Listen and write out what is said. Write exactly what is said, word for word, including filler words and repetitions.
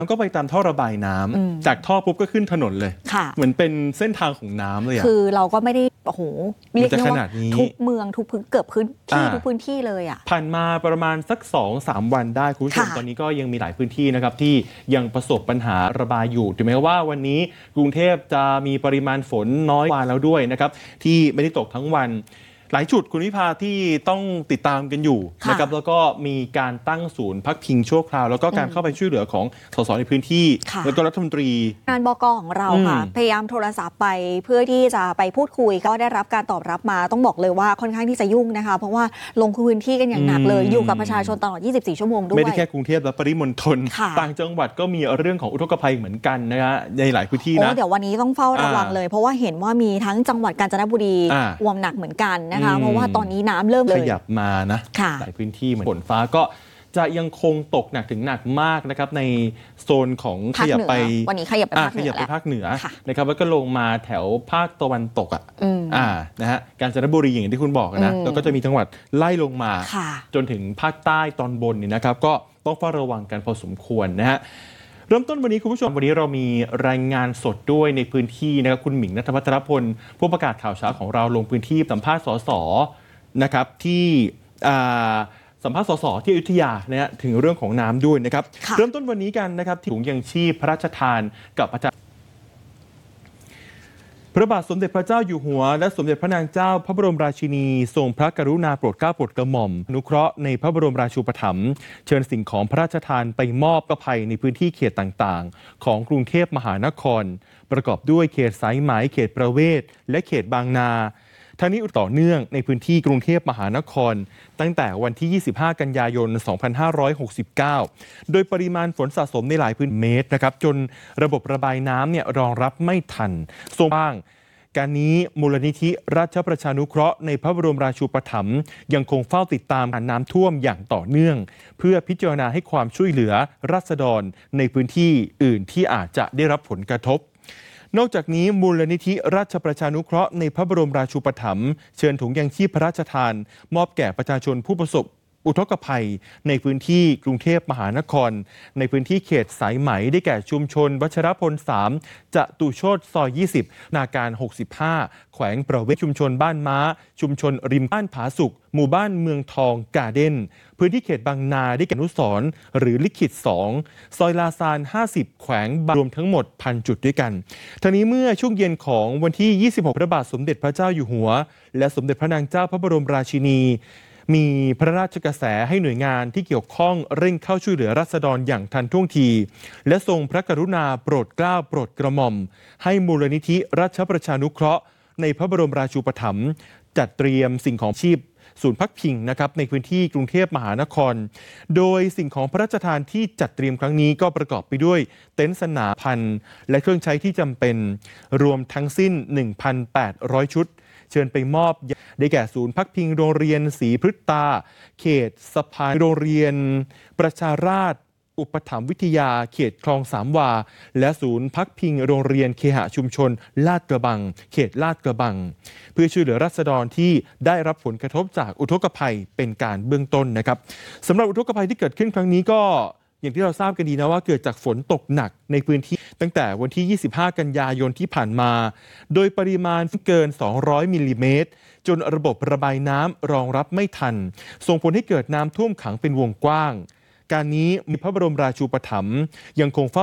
มันก็ไปตามท่อระบายน้ำจากท่อปุ๊บก็ขึ้นถนนเลยเหมือนเป็นเส้นทางของน้ำเลยอะคือเราก็ไม่ได้โอ้โหเรียกว่าทุกเมืองทุกพื้นเกือบพื้นที่ทุกพื้นที่เลยอ่ะผ่านมาประมาณสัก สองถึงสาม วันได้คุณผู้ชมตอนนี้ก็ยังมีหลายพื้นที่นะครับที่ยังประสบปัญหาระบายอยู่ถึงแม้ว่าวันนี้กรุงเทพจะมีปริมาณฝนน้อยกว่าแล้วด้วยนะครับที่ไม่ได้ตกทั้งวันหลายจุดคุณวิภาที่ต้องติดตามกันอยู่นะครับแล้วก็มีการตั้งศูนย์พักพิงชั่วคราวแล้วก็การเข้าไปช่วยเหลือของสสในพื้นที่แล้วก็รัฐมนตรีงานบก.ของเราค่ะพยายามโทรศัพท์ไปเพื่อที่จะไปพูดคุยก็ได้รับการตอบรับมาต้องบอกเลยว่าค่อนข้างที่จะยุ่งนะคะเพราะว่าลงพื้นที่กันอย่างหนักเลยอยู่กับประชาชนตลอดยี่สิบสี่ชั่วโมงด้วยไม่ได้แค่กรุงเทพและปริมณฑลต่างจังหวัดก็มีเรื่องของอุทกภัยเหมือนกันนะฮะในหลายพื้นที่นะเดี๋ยววันนี้ต้องเฝ้าระวังเลยเพราะว่าเห็นว่ามีทั้งจังหวัดกาญจนบุรีท่วมหนักเหมือนกันนะคะเพราะว่าตอนนี้น้ำเริ่มเลยขยับมานะหลายพื้นที่เหมือนฝนฟ้าก็จะยังคงตกหนักถึงหนักมากนะครับในโซนของขยับไปวันนี้ขยับไปภาคเหนือภาคเหนือนะครับแล้วก็ลงมาแถวภาคตะวันตกอ่ะอ่านะฮะกาญจนบุรีอย่างที่คุณบอกนะแล้วก็จะมีจังหวัดไล่ลงมาจนถึงภาคใต้ตอนบนนี่นะครับก็ต้องเฝ้าระวังกันพอสมควรนะฮะเริ่มต้นวันนี้คุณผู้ชมวันนี้เรามีรายงานสดด้วยในพื้นที่นะครับคุณหมิงณัฐวัฒรพลผู้ประกาศข่าวเช้าของเราลงพื้นที่สัมภาษณ์สสนะครับที่สัมภาษณ์สสที่อยุธยานะฮะถึงเรื่องของน้ำด้วยนะครับเริ่มต้นวันนี้กันนะครับที่ถุงยังชีพพระราชทานกับอาจารย์พระบาทสมเด็จพระเจ้าอยู่หัวและสมเด็จพระนางเจ้าพระบรมราชินีทรงพระกรุณาโปรดเกล้าโปรดกระหม่อมอนุเคราะห์ในพระบรมราชูปถัมภ์เชิญสิ่งของพระราชทานไปมอบกภัยในพื้นที่เขตต่างๆของกรุงเทพมหานครประกอบด้วยเขตสายไหมเขตประเวศและเขตบางนาทั้งนี้ต่อเนื่องในพื้นที่กรุงเทพมหานครตั้งแต่วันที่ยี่สิบห้ากันยายนสองพันห้าร้อยหกสิบเก้าโดยปริมาณฝนสะสมในหลายพื้นเมตรนะครับจนระบบระบายน้ำเนี่ยรองรับไม่ทันทรงบ้างการนี้มูลนิธิราชประชานุเคราะห์ในพระบรมราชูปถัมภ์ยังคงเฝ้าติดตามน้ำท่วมอย่างต่อเนื่องเพื่อพิจารณาให้ความช่วยเหลือราษฎรในพื้นที่อื่นที่อาจจะได้รับผลกระทบนอกจากนี้มูลนิธิราชประชานุเคราะห์ในพระบรมราชูปถัมภ์เชิญถุงยังชีพพระราชทานมอบแก่ประชาชนผู้ประสบอุทกภัยในพื้นที่กรุงเทพมหานครในพื้นที่เขตสายไหมได้แก่ชุมชนวัชรพลสามจตุโชติซอยยี่สิบนาการหกสิบห้าแขวงประเวศชุมชนบ้านม้าชุมชนริมบ้านผาสุกหมู่บ้านเมืองทองการ์เด้นพื้นที่เขตบางนาได้แก่อนุสรณ์หรือลิขิตสองซอยลาซานห้าสิบแขวงรวมทั้งหมดพันจุดด้วยกันทั้งนี้เมื่อช่วงเย็นของวันที่ยี่สิบหกพระบาทสมเด็จพระเจ้าอยู่หัวและสมเด็จพระนางเจ้าพระบรมราชินีมีพระราชกระแสให้หน่วยงานที่เกี่ยวข้องเร่งเข้าช่วยเหลือราษฎรอย่างทันท่วงทีและทรงพระกรุณาโปรดเกล้าโปรดกระหม่อมให้มูลนิธิราชประชานุเคราะห์ในพระบรมราชูปถัมภ์จัดเตรียมสิ่งของชีพศูนย์พักพิงนะครับในพื้นที่กรุงเทพมหานครโดยสิ่งของพระราชทานที่จัดเตรียมครั้งนี้ก็ประกอบไปด้วยเต็นท์สนามพันและเครื่องใช้ที่จำเป็นรวมทั้งสิ้น หนึ่งพันแปดร้อย ชุดเชิญไปมอบได้แก่ศูนย์พักพิงโรงเรียนศรีพฤตาเขตสะพานโรงเรียนประชาราษฎร์อุปถัมภ์วิทยาเขตคลองสามวาและศูนย์พักพิงโรงเรียนเคหะชุมชนลาดกระบังเขตลาดกระบังเพื่อช่วยเหลือราษฎรที่ได้รับผลกระทบจากอุทกภัยเป็นการเบื้องต้นนะครับสำหรับอุทกภัยที่เกิดขึ้นครั้งนี้ก็อย่างที่เราทราบกันดีนะว่าเกิดจากฝนตกหนักในพื้นที่ตั้งแต่วันที่ยี่สิบห้ากันยายนที่ผ่านมาโดยปริมาณเกินสองร้อยมิลลิเมตรจนระบบระบายน้ำรองรับไม่ทันส่งผลให้เกิดน้ำท่วมขังเป็นวงกว้างการนี้มีพระบรมราชูปถัมภ์ยังคงเฝ้า